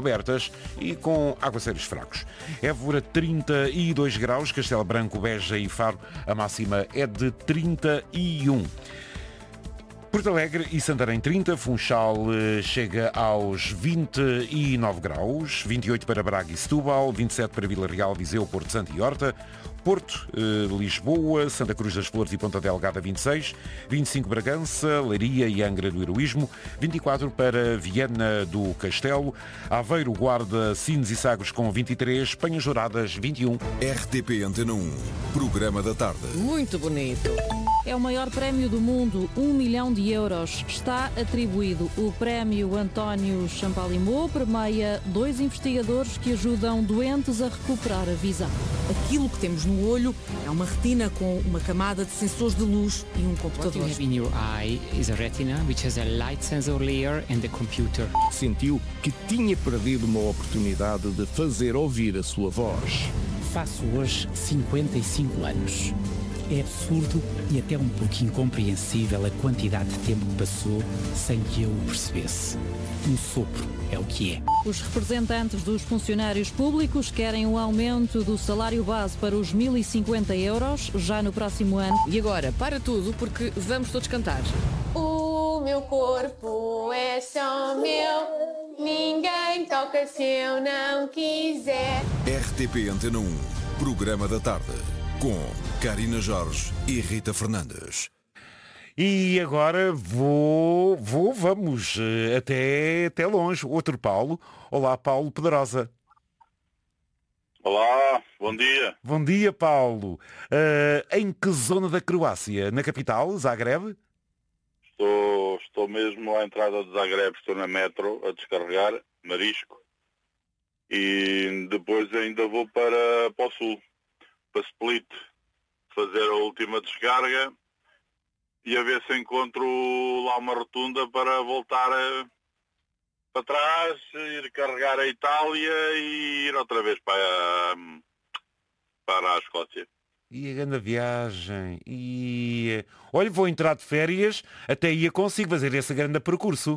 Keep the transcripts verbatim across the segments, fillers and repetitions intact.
abertas e com aguaceiros fracos. Évora trinta e dois graus, Castelo Branco, Beja e Faro, a máxima é de trinta e um. Porto Alegre e Santarém trinta, Funchal chega aos vinte e nove graus, vinte e oito para Braga e Setúbal, vinte e sete para Vila Real, Viseu, Porto Santo e Horta, Porto, eh, Lisboa, Santa Cruz das Flores e Ponta Delgada vinte e seis, vinte e cinco Bragança, Leiria e Angra do Heroísmo, vinte e quatro para Viana do Castelo, Aveiro, Guarda, Sines e Sagres com vinte e três, Penhas Douradas vinte e um. R T P Antena um, programa da tarde. Muito bonito. É o maior prémio do mundo, um milhão de euros. Está atribuído. O prémio António Champalimau premia dois investigadores que ajudam doentes a recuperar a visão. Aquilo que temos no olho é uma retina com uma camada de sensores de luz e um What computador. you have in your eye is a retina, which has a light sensor layer and a computer. Sentiu que tinha perdido uma oportunidade de fazer ouvir a sua voz. Faço hoje cinquenta e cinco anos. É absurdo e até um pouco incompreensível a quantidade de tempo que passou sem que eu o percebesse. Um sopro é o que é. Os representantes dos funcionários públicos querem um aumento do salário base para os mil e cinquenta euros já no próximo ano. E agora, para tudo, porque vamos todos cantar. O meu corpo é só meu, ninguém toca se eu não quiser. R T P Antena um, programa da tarde, com Karina Jorge e Rita Fernandes. E agora vou, vou vamos eh, até, até longe. Outro Paulo. Olá, Paulo Pedrosa. Olá, bom dia. Bom dia, Paulo. Eh, em que zona da Croácia? Na capital, Zagreb? Estou, estou mesmo à entrada de Zagreb, estou na metro a descarregar, Marisco. E depois ainda vou para, para o sul, para Split, fazer a última descarga e a ver se encontro lá uma rotunda para voltar a, para trás, ir carregar a Itália e ir outra vez para, para a Escócia. E a grande viagem. E olha, vou entrar de férias, até ia consigo fazer esse grande percurso.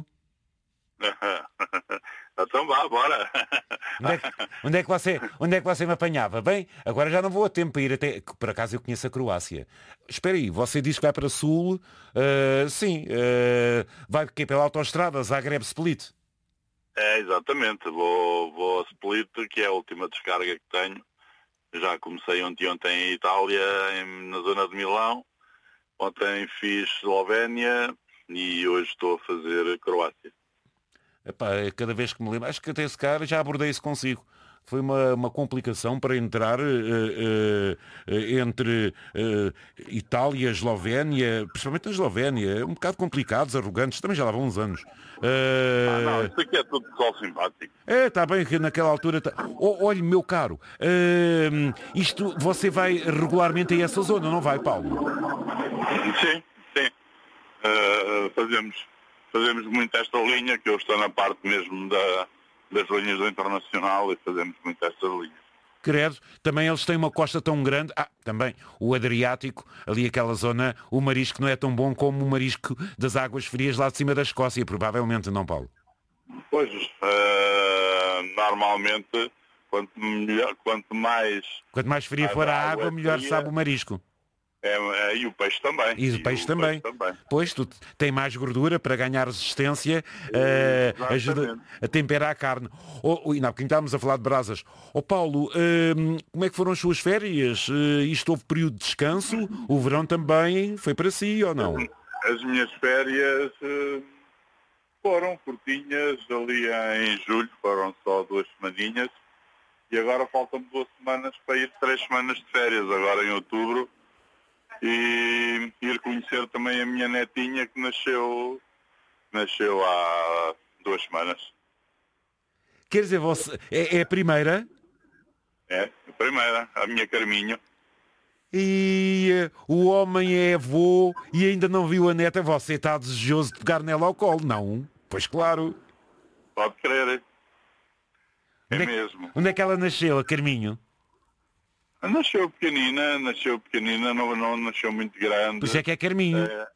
Então vá, bora. Onde é, que, onde, é que você, onde é que você me apanhava? Bem, agora já não vou a tempo para ir até... Por acaso eu conheço a Croácia. Espera aí, você diz que vai para sul. Uh, sim, uh, vai que pela autoestrada, Zagreb-Split. É, exatamente. Vou, vou a Split, que é a última descarga que tenho. Já comecei ontem, ontem em Itália, em, na zona de Milão. Ontem fiz Eslovénia e hoje estou a fazer Croácia. Epá, cada vez que me lembro, acho que até esse cara já abordei isso consigo. Foi uma, uma complicação para entrar uh, uh, uh, entre uh, Itália, Eslovénia, principalmente a Eslovénia. É um bocado complicados, arrogantes, também já lá vão uns anos. Uh... Ah, não, isso aqui é tudo pessoal simpático. É, está bem que naquela altura... Tá... Oh, olha, meu caro, uh, isto você vai regularmente a essa zona, não vai, Paulo? Sim, sim. Uh, fazemos... Fazemos muito esta linha, que eu estou na parte mesmo da, das linhas do Internacional e fazemos muito estas linhas. Credo, também eles têm uma costa tão grande. Ah, também, o Adriático, ali aquela zona, o marisco não é tão bom como o marisco das águas frias lá de cima da Escócia, provavelmente, não, Paulo? Pois, uh, normalmente, quanto, melhor, quanto mais... Quanto mais fria for a água, melhor fria, sabe o marisco. É, é, e o peixe também. E o peixe, e o também. peixe também. Pois, tu tem mais gordura para ganhar resistência, uh, ajuda a temperar a carne. Oh, oh, e não, porque estávamos a falar de brasas. Ó oh, Paulo, uh, como é que foram as suas férias? Uh, isto houve período de descanso? O verão também foi para si ou não? As minhas férias uh, foram curtinhas, ali em julho, foram só duas semaninhas. E agora faltam duas semanas para ir três semanas de férias, agora em outubro. E ir conhecer também a minha netinha que nasceu, nasceu há duas semanas. Quer dizer, você é, é a primeira? É, a primeira, a minha Carminho. E uh, o homem é avô e ainda não viu a neta. Você está desejoso de pegar nela ao colo, não? Pois claro. Pode crer. É onde mesmo. É, onde é que ela nasceu, a Carminho? Nasceu pequenina, nasceu pequenina, não, não nasceu muito grande. Por isso é que é Carminho. É,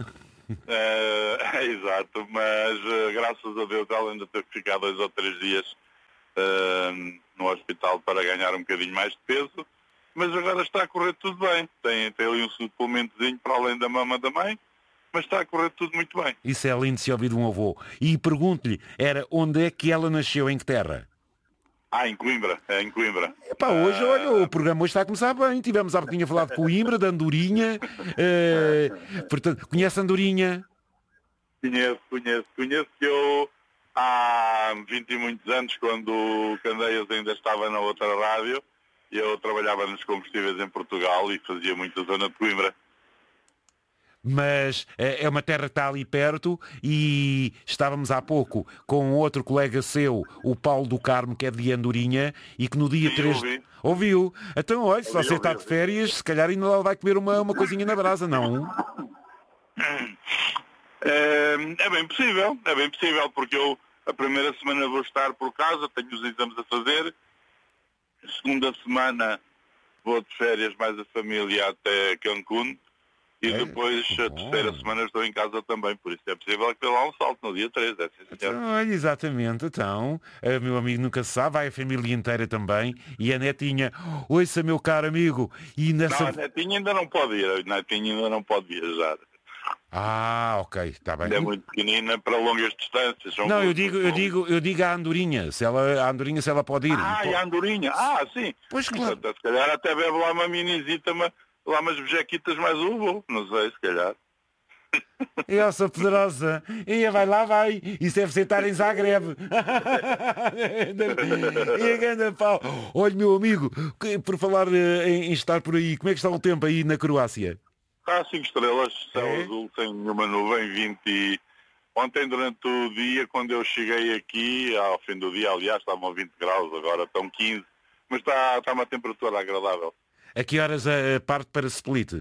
é, é exato, mas graças a Deus ela ainda teve que ficar dois ou três dias uh, no hospital para ganhar um bocadinho mais de peso, mas agora está a correr tudo bem. Tem, tem ali um suplementozinho para além da mama da mãe, mas está a correr tudo muito bem. Isso é lindo se ouvir de um avô. E pergunto-lhe, era onde é que ela nasceu, em que terra? Ah, em Coimbra, é em Coimbra. Epá, hoje, olha, o programa hoje está a começar bem. Tivemos há pouquinho a falar de Coimbra, de Andorinha. Uh, portanto, conhece Andorinha? Conheço, conheço. Conheço que eu, há vinte e muitos anos, quando o Candeias ainda estava na outra rádio, eu trabalhava nos combustíveis em Portugal e fazia muito a zona de Coimbra. Mas é uma terra que está ali perto e estávamos há pouco com outro colega seu, o Paulo do Carmo, que é de Andorinha, e que no dia Sim, três... ouvi. Ouviu? Então, olha, se Ouvi, você está ouvi, de férias, se calhar ainda lá vai comer uma, uma coisinha na brasa, não? É, é bem possível, é bem possível, porque eu a primeira semana vou estar por casa, tenho os exames a fazer, a segunda semana vou de férias mais a família até Cancún, e é, depois a terceira semana estou em casa também, por isso é possível que dê lá um salto no dia três, é sim, senhor. Então, olha, exatamente, então, uh, meu amigo nunca se sabe, vai a família inteira também, e a netinha, ouça meu caro amigo, e nessa... Não, a netinha ainda não pode ir, a netinha ainda não pode viajar. Ah, ok, está bem. É muito pequenina para longas distâncias. São Não, eu digo, eu digo, eu digo a Andorinha, se ela, a Andorinha se ela pode ir. Ah, e a Andorinha, ah, sim. Pois claro. Portanto, se calhar até bebe lá uma minizita, uma, lá umas bejequitas mais uvo, não sei, se calhar. Elsa Poderosa, e vai lá, vai. Isso deve ser estar em Zagreb. E a ganda pau. Olha, meu amigo, por falar em, em estar por aí, como é que está o tempo aí na Croácia? Há cinco estrelas, céu É? azul, sem nenhuma nuvem, vinte. Ontem, durante o dia, quando eu cheguei aqui, ao fim do dia, aliás, estavam vinte graus, agora estão quinze, mas está, está uma temperatura agradável. A que horas a parte para Split?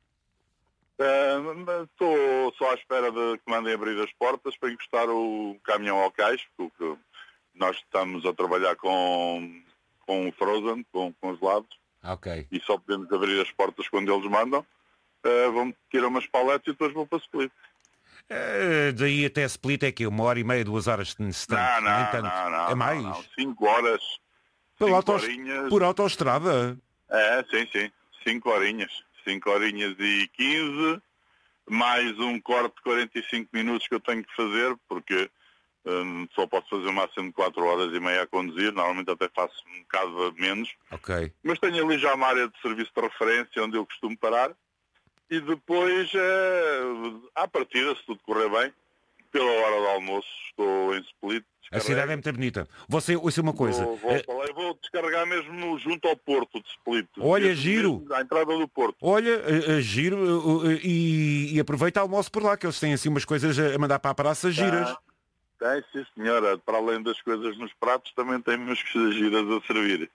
Uh, estou só à espera de que mandem abrir as portas para encostar o caminhão ao cais, porque nós estamos a trabalhar com, com o Frozen, com congelados, Ok. e só podemos abrir as portas quando eles mandam. Uh, vão tirar umas paletes e depois vou para Split. Uh, daí até Split é que uma hora e meia, duas horas de distância. Não, não, Nem tanto. não, não. É mais? Não, não. Cinco horas. Por, cinco autos... horinhas. Por autoestrada? É, sim, sim. Cinco horinhas. Cinco horinhas e quinze, mais um corte de quarenta e cinco minutos que eu tenho que fazer, porque hum, só posso fazer o máximo de quatro horas e meia a conduzir, normalmente até faço um bocado menos. Ok. Mas tenho ali já uma área de serviço de referência onde eu costumo parar, e depois, é, à partida, se tudo correr bem, pela hora do almoço, estou em Split. A cidade é muito bonita. Você, ouça uma coisa. Vou, vou, eh, vou, vou descarregar mesmo junto ao Porto de Split. Olha, mesmo, giro. Mesmo à entrada do Porto. Olha, uh, uh, giro, uh, uh, e, e aproveita almoço por lá, que eles têm assim umas coisas a mandar para a praça giras. Tem, sim senhora. Para além das coisas nos pratos, também tem umas coisas giras a servir.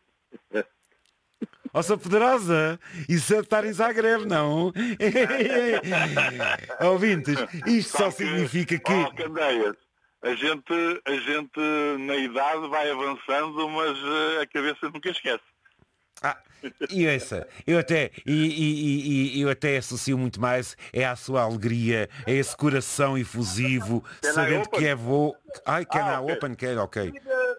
Nossa Poderosa, isso é estar em Zagreb, não? Ouvintes, isto só significa que... Oh, Candeias, a gente, a gente na idade vai avançando, mas uh, a cabeça nunca esquece. Ah, e essa, eu até, e, e, e, eu até associo muito mais é a sua alegria, é esse coração efusivo, Can sabendo que é voo... Ai, can Ah, I okay. open, can, ok.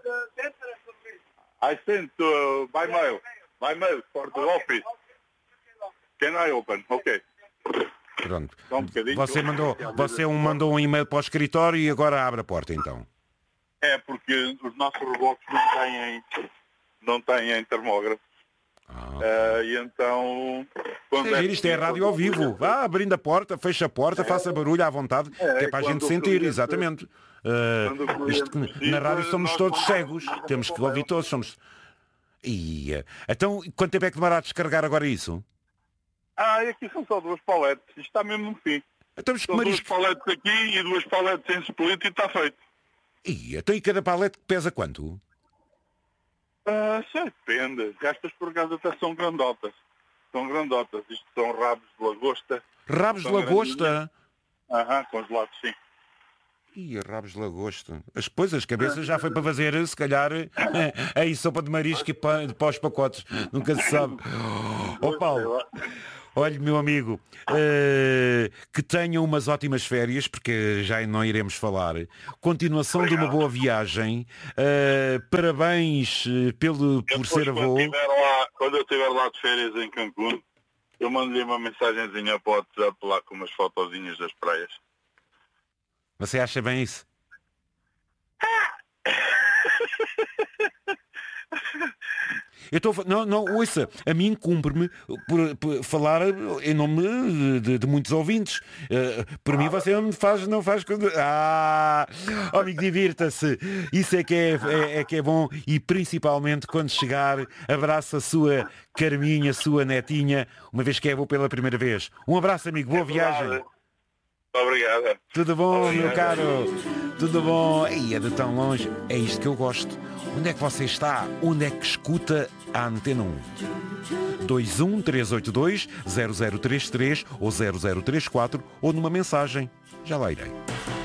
I sent uh, by mail, by mail for the office. Can I open? Ok. Pronto. Só um bocadinho. Você mandou, você um mandou um e-mail para o escritório e agora abre a porta então. É porque os nossos reboques não têm, não têm termógrafo. Ah. Uh, e então... quando É, isto é rádio ao vivo. Vá abrindo a porta, fecha a porta, faça barulho à vontade, É, que é para a quando gente o sentir, cliente- exatamente. Uh, quando o isto, cliente na precisa, rádio somos nós todos não- cegos, temos que ouvir todos, somos... Ia. Então, quanto tempo é que demora a descarregar agora isso? Ah, e aqui são só duas paletes. Isto está mesmo no fim. Então, mas que São duas marisco... paletes aqui e duas paletes em Split e está feito. Ia. Então, e cada palete pesa quanto? Ah, isso depende. Estas por acaso até são grandotas. São grandotas. Isto são rabos de lagosta. Rabos de São lagosta? Aham, congelados, sim. Ih, rabos de lagosta. As, pois, as cabeças já foi para fazer, se calhar, aí sopa de marisco e para, para os pacotes. Nunca se sabe. Oh, Paulo, Olhe, meu amigo, uh, que tenham umas ótimas férias, porque já não iremos falar. Continuação Obrigado. de uma boa viagem. Uh, parabéns pelo, por ser avô. Quando, lá, quando eu estiver lá de férias em Cancún, eu mando-lhe uma mensagenzinha para o WhatsApp lá com umas fotozinhas das praias. Você acha bem isso? Eu estou não, não, ouça, a mim cumpre-me por, por falar em nome de, de muitos ouvintes. Uh, por ah, mim você não faz, não faz quando. Ah, oh, amigo, divirta-se. Isso é que é, é, é que é bom, e principalmente quando chegar, abraça a sua Carminha, a sua netinha, uma vez que é vou pela primeira vez. Um abraço, amigo, boa é viagem. Obrigado. Tudo bom, Obrigado. meu caro? Tudo bom? Ei, é de tão longe. É isto que eu gosto. Onde é que você está? Onde é que escuta a Antena um? dois um três oito dois zero zero três três ou zero zero três quatro ou numa mensagem. Já lá irei.